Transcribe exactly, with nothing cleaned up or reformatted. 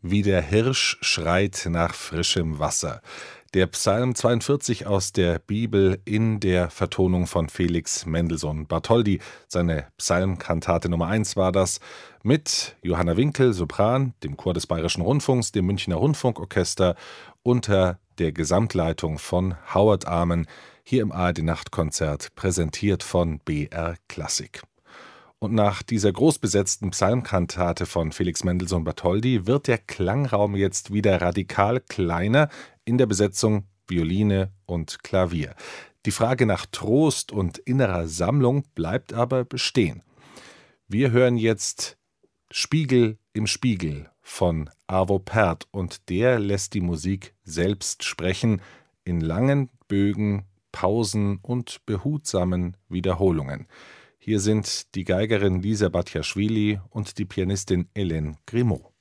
Wie der Hirsch schreit nach frischem Wasser. Der Psalm zweiundvierzig aus der Bibel in der Vertonung von Felix Mendelssohn Bartholdy. Seine Psalmkantate Nummer eins war das, mit Johanna Winkel, Sopran, dem Chor des Bayerischen Rundfunks, dem Münchner Rundfunkorchester unter der Gesamtleitung von Howard Amen, hier im A R D-Nachtkonzert, präsentiert von B R Klassik. Und nach dieser großbesetzten Psalmkantate von Felix Mendelssohn Bartholdy wird der Klangraum jetzt wieder radikal kleiner in der Besetzung Violine und Klavier. Die Frage nach Trost und innerer Sammlung bleibt aber bestehen. Wir hören jetzt Spiegel im Spiegel von Arvo Pärt, und der lässt die Musik selbst sprechen in langen Bögen, Pausen und behutsamen Wiederholungen. Hier sind die Geigerin Lisa Batjaschwili und die Pianistin Hélène Grimaud.